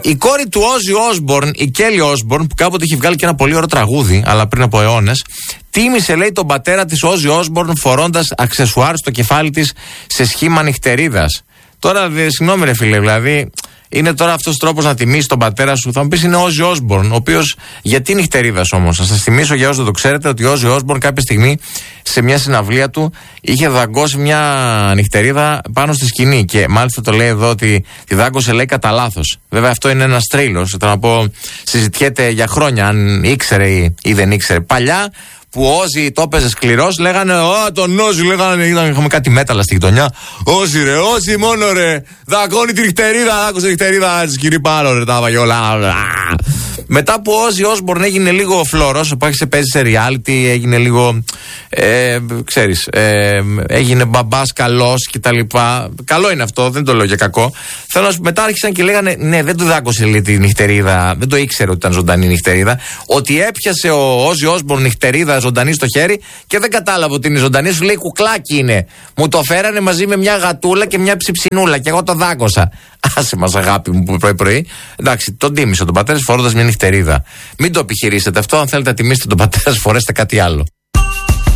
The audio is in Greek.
Η κόρη του Όζι Όσμπορν, η Κέλι Όσμπορν, που κάποτε είχε βγάλει και ένα πολύ ωραίο τραγούδι, αλλά πριν από αιώνες, τίμησε, λέει, τον πατέρα της Όζι Όσμπορν φορώντας αξεσουάρ στο κεφάλι της σε σχήμα νυχτερίδας. Τώρα, συγγνώμη ρε φίλε, δηλαδή, είναι τώρα αυτός τρόπος να τιμήσει τον πατέρα σου? Θα μου πεις είναι ο Όζι Όσμπορν, ο οποίος, γιατί νυχτερίδας όμως? Να σας θυμίσω, για όσους δεν το ξέρετε, ότι ο Όζι Όσμπορν κάποια στιγμή σε μια συναυλία του είχε δαγκώσει μια νυχτερίδα πάνω στη σκηνή. Και μάλιστα το λέει εδώ ότι τη δάγκωσε, λέει, κατά λάθος. Βέβαια αυτό είναι ένας τρίλος. Θέλω να πω, συζητιέται για χρόνια αν ήξερε ή δεν ήξερε. Παλιά, που ο Όζι το έπαιζε σκληρός, λέγανε τον Όζι, λέγανε, είχαμε κάτι μέταλλα στη γειτονιά. Όζι ρε, Όζι μόνο ρε, δακώνει τη νυχτερίδα, δάκωσε τη νυχτερίδα, σκυρί πάνω ρε, τα βαγιόλα. Μετά που ο Όζι Όσμπορν έγινε λίγο φλόρος, που άρχισε παίζει σε reality, έγινε λίγο, ξέρεις, έγινε μπαμπάς καλός κτλ. Καλό είναι αυτό, δεν το λέω για κακό. Θέλω να σου, μετά άρχισαν και λέγανε, ναι, δεν του δάκωσε, λέει, τη νυχτερίδα, δεν το ήξερε ότι ήταν ζωντανή νυχτερίδα, ότι έπιασε ο Όζι Όσμπορν νυχτερίδα ζωντανή στο χέρι και δεν κατάλαβε ότι είναι ζωντανή, σου λέει κουκλάκι είναι. Μου το φέρανε μαζί με μια γατούλα και μια ψιψινούλα και εγώ το δάκωσα. Άσε μας, αγάπη μου, που πρωί-πρωί. Εντάξει, τον τίμησε τον πατέρα φορώντας μια νυχτερίδα. Μην το επιχειρήσετε αυτό. Αν θέλετε να τιμήσετε τον πατέρα, φορέστε κάτι άλλο.